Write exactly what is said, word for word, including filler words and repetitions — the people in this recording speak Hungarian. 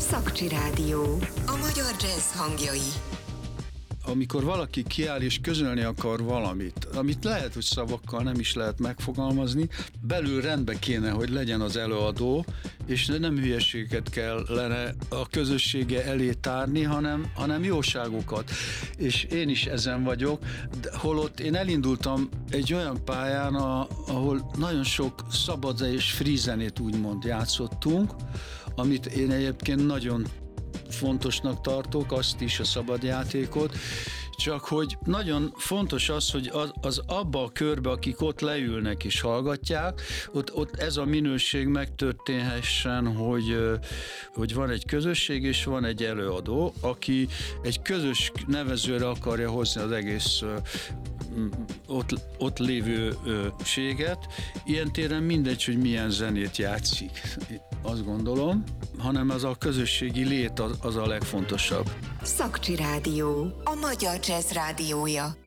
Szakcsi Rádió. A magyar jazz hangjai. Amikor valaki kiáll és közölni akar valamit, amit lehet, hogy szavakkal nem is lehet megfogalmazni, belül rendbe kéne, hogy legyen az előadó, és nem hülyeségeket kellene a közössége elé tárni, hanem, hanem jóságokat. És én is ezen vagyok, de holott én elindultam egy olyan pályán, ahol nagyon sok szabad és free zenét úgymond játszottunk, amit én egyébként nagyon fontosnak tartok, azt is, a szabadjátékot, csak hogy nagyon fontos az, hogy az, az abba a körbe, akik ott leülnek és hallgatják, ott, ott ez a minőség megtörténhessen, hogy, hogy van egy közösség és van egy előadó, aki egy közös nevezőre akarja hozni az egész ott, ott lévőséget. Ilyen téren mindegy, hogy milyen zenét játszik, azt gondolom, hanem az a közösségi lét az, az a legfontosabb. Szakcsi Rádió, a magyar jazz rádiója.